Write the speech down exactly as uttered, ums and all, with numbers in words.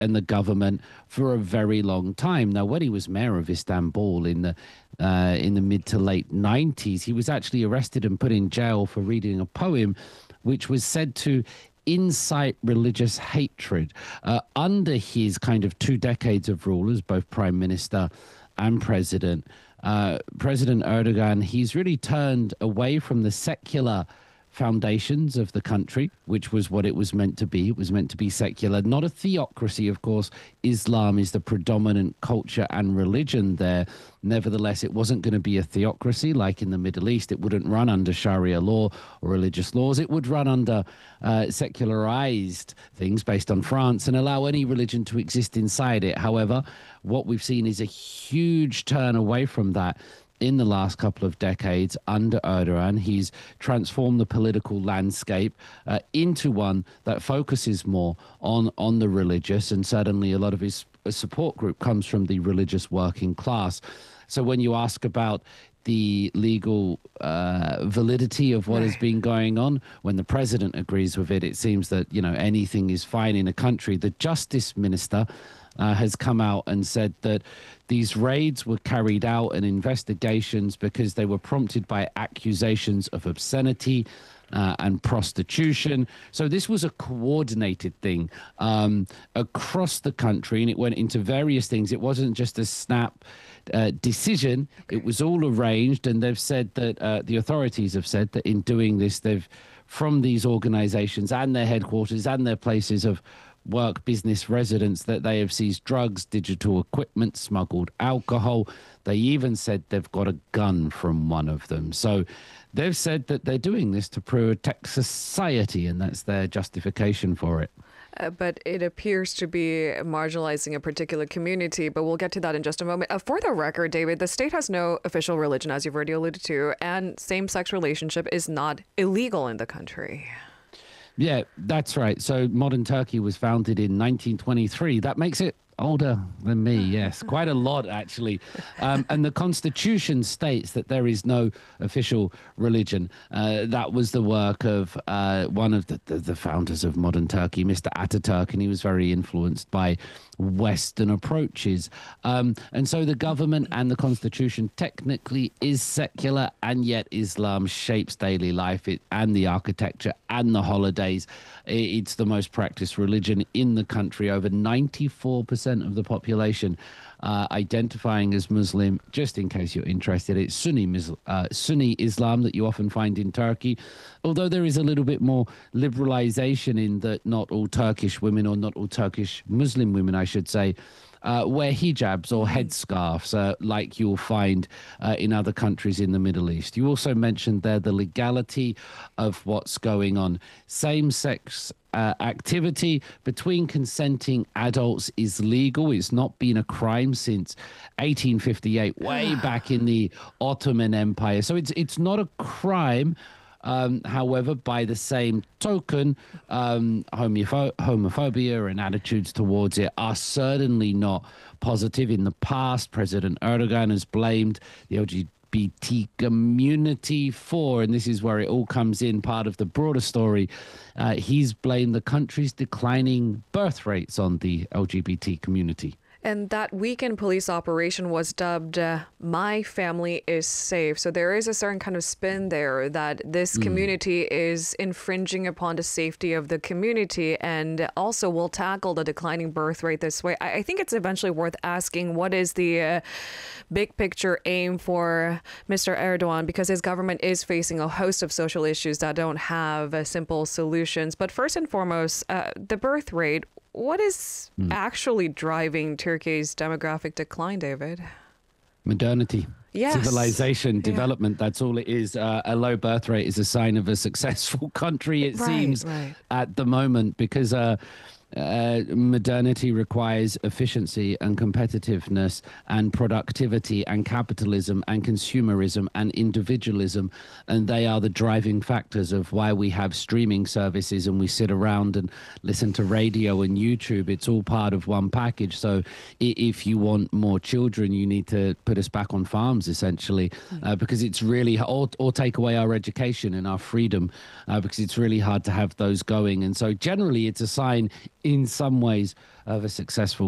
and the government for a very long time. Now, when he was mayor of Istanbul in the uh, in the mid to late nineties, he was actually arrested and put in jail for reading a poem which was said to incite religious hatred. Uh, under his kind of two decades of rule as both prime minister and president, uh, President Erdogan, he's really turned away from the secular foundations of the country, which was what it was meant to be. It was meant to be secular, not a theocracy, of course. Islam is the predominant culture and religion there. Nevertheless, it wasn't going to be a theocracy like in the Middle East. It wouldn't run under Sharia law or religious laws. It would run under uh, secularized things based on France and allow any religion to exist inside it. However, what we've seen is a huge turn away from that in the last couple of decades under Erdogan. He's transformed the political landscape uh, into one that focuses more on, on the religious, and certainly a lot of his support group comes from the religious working class. So when you ask about the legal uh, validity of what has been going on, when the president agrees with it, it seems that, you know, anything is fine in a country. The justice minister Uh, has come out and said that these raids were carried out and investigations because they were prompted by accusations of obscenity uh, and prostitution. So this was a coordinated thing um, across the country, and it went into various things. It wasn't just a snap uh, decision. Okay. It was all arranged, and they've said that uh, the authorities have said that in doing this, they've, from these organizations and their headquarters and their places of work, business, residence, that they have seized drugs, digital equipment, smuggled alcohol. They even said they've got a gun from one of them. So they've said that they're doing this to protect society, and that's their justification for it. Uh, but it appears to be marginalizing a particular community, but we'll get to that in just a moment. Uh, for the record, David, the state has no official religion, as you've already alluded to, and same-sex relationship is not illegal in the country. Yeah, that's right. So modern Turkey was founded in nineteen twenty-three. That makes it older than me, yes. Quite a lot, actually. Um, and the Constitution states that there is no official religion. Uh, that was the work of uh, one of the, the, the founders of modern Turkey, Mister Ataturk, and he was very influenced by Western approaches. Um, and so the government and the Constitution technically is secular, and yet Islam shapes daily life it, and the architecture and the holidays. It's the most practiced religion in the country. Over ninety-four percent of the population uh, identifying as Muslim. Just in case you're interested, it's Sunni, uh, Sunni Islam that you often find in Turkey, although there is a little bit more liberalization in that not all Turkish women, or not all Turkish Muslim women, I should say, Uh, wear hijabs or headscarves uh, like you'll find uh, in other countries in the Middle East. You also mentioned there the legality of what's going on. Same-sex uh, activity between consenting adults is legal. It's not been a crime since eighteen fifty-eight, way back in the Ottoman Empire. So it's it's not a crime. Um, however, by the same token, um, homopho- homophobia and attitudes towards it are certainly not positive. In the past, President Erdogan has blamed the L G B T community for, and this is where it all comes in, part of the broader story, uh, he's blamed the country's declining birth rates on the L G B T community. And that weekend police operation was dubbed uh, My Family is Safe. So there is a certain kind of spin there that this mm. community is infringing upon the safety of the community, and also will tackle the declining birth rate this way. I, I think it's eventually worth asking, what is the uh, big picture aim for Mister Erdogan? Because his government is facing a host of social issues that don't have uh, simple solutions. But first and foremost, uh, the birth rate. What is mm. actually driving Turkey's demographic decline, David? Modernity. Yes. Civilization, yeah. development, that's all it is. Uh, a low birth rate is a sign of a successful country, it right, seems, right. at the moment, because uh, uh, modernity requires efficiency and competitiveness and productivity and capitalism and consumerism and individualism. And they are the driving factors of why we have streaming services and we sit around and listen to radio and YouTube. It's all part of one package. So if you want more children, you need to put us back on farms, essentially, uh, because it's really, or, or take away our education and our freedom, uh, because it's really hard to have those going. And so generally it's a sign in some ways of a successful